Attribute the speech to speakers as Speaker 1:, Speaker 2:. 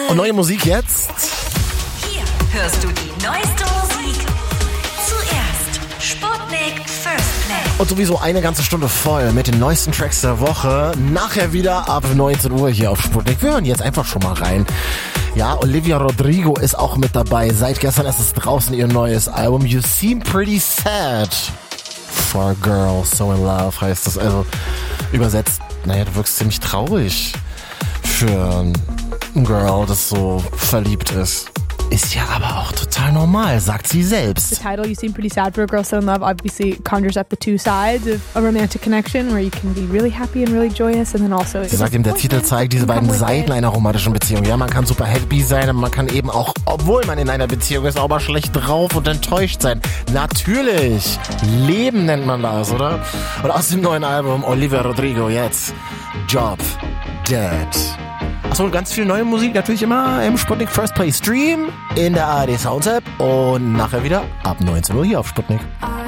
Speaker 1: Und neue Musik jetzt?
Speaker 2: Hier hörst du die neueste Musik. Zuerst Sputnik First Play.
Speaker 1: Und sowieso eine ganze Stunde voll mit den neuesten Tracks der Woche. Nachher wieder ab 19 Uhr hier auf Sputnik. Wir hören jetzt einfach schon mal rein. Ja, Olivia Rodrigo ist auch mit dabei. Seit gestern ist es draußen ihr neues Album. You Seem Pretty Sad. For a Girl So in Love heißt das. Also übersetzt, naja, du wirkst ziemlich traurig für ein Girl, das so verliebt ist. Ist ja aber auch total normal, sagt sie selbst.
Speaker 3: The title, You Seem Pretty Sad for a Girl So in Love, obviously conjures up the two sides of a romantic connection where you can be really happy and really joyous and then also...
Speaker 1: Sie sagt eben, der Titel zeigt diese beiden Seiten einer romantischen Beziehung. Ja, man kann super happy sein, aber man kann eben auch, obwohl man in einer Beziehung ist, auch mal schlecht drauf und enttäuscht sein. Natürlich. Leben nennt man das, oder? Und aus dem neuen Album Olivia Rodrigo jetzt Job Dead. Achso, und ganz viel neue Musik natürlich immer im Sputnik First Play Stream in der ARD Sounds App und nachher wieder ab 19 Uhr hier auf Sputnik.